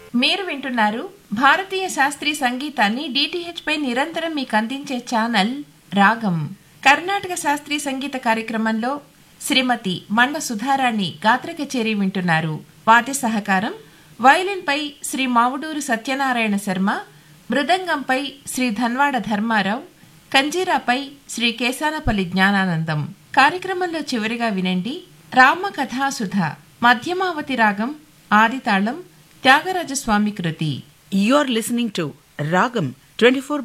మీరు వింటున్నారు భారతీయ శాస్త్రీయ సంగీతాన్ని DTH పై నిరంతరం మీకు అందించే ఛానల్ రాగం. కర్ణాటక శాస్త్రీయ సంగీత కార్యక్రమంలో శ్రీమతి మండ సుధారాణి గాత్ర కచేరీ వింటున్నారు. వాద్య సహకారం వయలిన్ పై శ్రీ మావుడూరు సత్యనారాయణ శర్మ, మృదంగంపై శ్రీ ధన్వాడ ధర్మారావు, కంజీరాపై శ్రీ కేశానపల్లి జ్ఞానానందం. కార్యక్రమంలో చివరిగా వినండి రామకథాసుధ మధ్యమావతి రాగం ఆదితాళం త్యాగరాజస్వామి కృతి. You are listening to Ragam 24